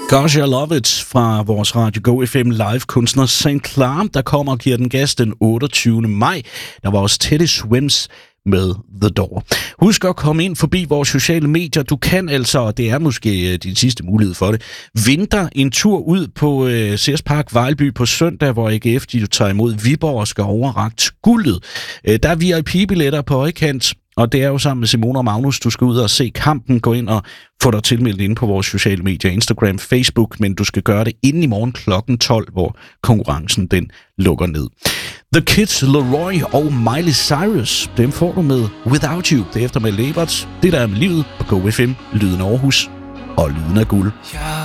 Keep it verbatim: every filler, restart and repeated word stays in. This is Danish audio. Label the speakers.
Speaker 1: Gosh, I Love It fra vores Radio Go F M live-kunstner Saint Clara, der kommer og giver den gas den otteogtyvende maj. Der var også Teddy Swims med The Door. Husk at komme ind forbi vores sociale medier. Du kan altså, og det er måske din sidste mulighed for det, vinde dig en tur ud på øh, Sears Park Vejlby på søndag, hvor A G F de tager imod Viborg og skal overragt guldet. Øh, der er V I P-billetter på højkant, og det er jo sammen med Simone og Magnus, du skal ud og se kampen. Gå ind og få dig tilmeldt inde på vores sociale medier, Instagram, Facebook, men du skal gøre det inden i morgen klokken tolv, hvor konkurrencen den lukker ned. The Kids, Leroy og Miley Cyrus, dem får du med Without You. Det er efter med Lebert. Det der er med livet på Go F M, lyden af Aarhus og lyden af guld.